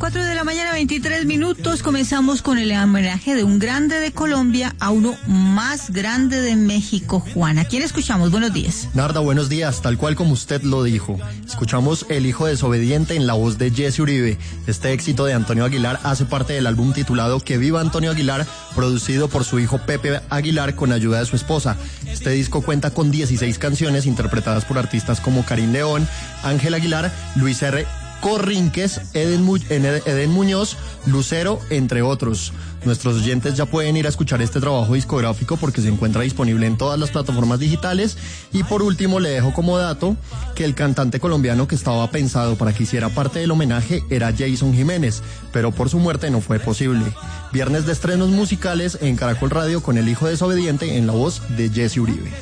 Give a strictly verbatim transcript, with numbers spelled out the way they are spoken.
cuatro de la mañana, veintitrés minutos. Comenzamos con el homenaje de un grande de Colombia a uno más grande de México, Juan. ¿A quién escuchamos? Buenos días. Narda, buenos días. Tal cual como usted lo dijo. Escuchamos El Hijo Desobediente en la voz de Jesse Uribe. Este éxito de Antonio Aguilar hace parte del álbum titulado Que Viva Antonio Aguilar, producido por su hijo Pepe Aguilar con ayuda de su esposa. Este disco cuenta con dieciséis canciones interpretadas por artistas como Karim León, Ángel Aguilar, Luis R. Corrinques, Eden, Mu- Eden Muñoz, Lucero, entre otros. Nuestros oyentes ya pueden ir a escuchar este trabajo discográfico porque se encuentra disponible en todas las plataformas digitales. Y por último le dejo como dato que el cantante colombiano que estaba pensado para que hiciera parte del homenaje era Jason Jiménez, pero por su muerte no fue posible. Viernes de estrenos musicales en Caracol Radio con El Hijo Desobediente en la voz de Jesse Uribe.